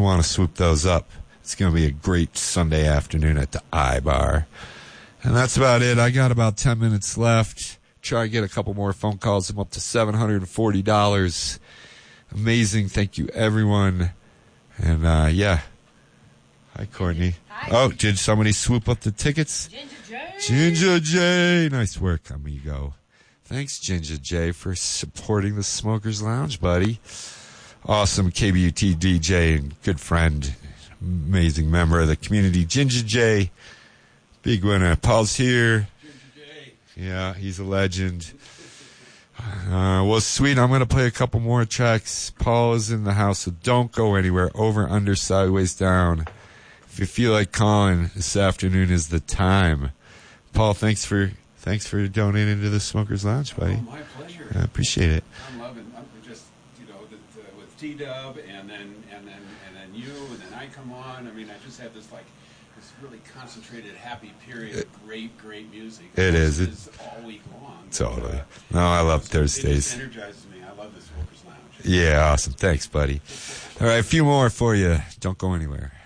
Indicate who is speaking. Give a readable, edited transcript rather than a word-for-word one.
Speaker 1: to want to swoop those up. It's going to be a great Sunday afternoon at the iBar. And that's about it. I got about 10 minutes left. Try to get a couple more phone calls. I'm up to $740. Amazing. Thank you, everyone. And, yeah. Hi, Courtney.
Speaker 2: Hi.
Speaker 1: Oh, did somebody swoop up the tickets?
Speaker 2: Ginger J.
Speaker 1: Ginger J. Nice work, amigo. Thanks, Ginger J, for supporting the Smokers Lounge, buddy. Awesome KBUT DJ and good friend. Amazing member of the community. Ginger J. Big winner. Paul's here. Yeah, he's a legend. Well, sweet. I'm going to play a couple more tracks. Paul is in the house, so don't go anywhere. Over, under, sideways, down. If you feel like calling, this afternoon is the time. Paul, thanks for donating to the Smokers Lounge, buddy.
Speaker 3: Oh, my pleasure.
Speaker 1: I appreciate it.
Speaker 3: I'm loving just, with T-Dub and then you, and then I come on. I mean, I just have this really concentrated, happy period of great music.
Speaker 1: It is.
Speaker 3: It's all week long.
Speaker 1: Totally. No, I love Thursdays.
Speaker 3: It just energizes me. I love the Smokers Lounge.
Speaker 1: Yeah, awesome. Thanks, buddy. All right, a few more for you. Don't go anywhere.